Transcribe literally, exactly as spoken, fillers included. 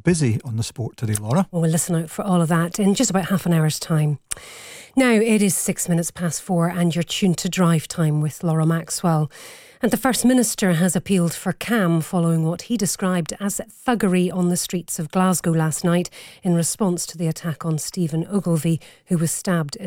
busy on the sport today, Laura. Well, we'll listen out for all of that in just about half an hour's time. Now, it is six minutes past four and you're tuned to Drive Time with Laura Maxwell. And the First Minister has appealed for calm following what he described as thuggery on the streets of Glasgow last night in response to the attack on Stephen Ogilvie, who was stabbed in